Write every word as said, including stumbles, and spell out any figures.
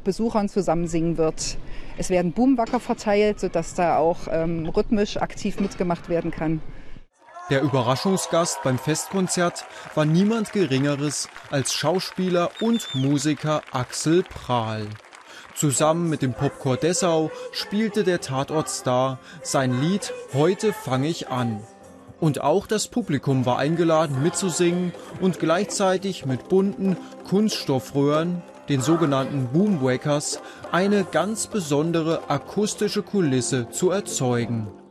Besuchern zusammen singen wird. Es werden Boomwacker verteilt, sodass da auch ähm, rhythmisch aktiv mitgemacht werden kann. Der Überraschungsgast beim Festkonzert war niemand Geringeres als Schauspieler und Musiker Axel Prahl. Zusammen mit dem Popchor Dessau spielte der Tatortstar sein Lied »Heute fange ich an«. Und auch das Publikum war eingeladen mitzusingen und gleichzeitig mit bunten Kunststoffröhren, den sogenannten Boomwackers, eine ganz besondere akustische Kulisse zu erzeugen.